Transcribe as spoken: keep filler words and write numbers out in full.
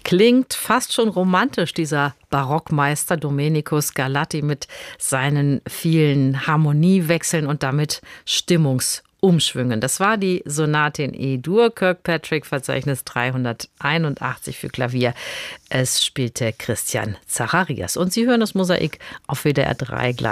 klingt fast schon romantisch, dieser Barockmeister Domenico Scarlatti mit seinen vielen Harmoniewechseln und damit Stimmungsumschwüngen. Das war die Sonate in E-Dur, Kirkpatrick-Verzeichnis dreihunderteinundachtzig für Klavier. Es spielte Christian Zacharias. Und Sie hören das Mosaik auf W D R drei gleich.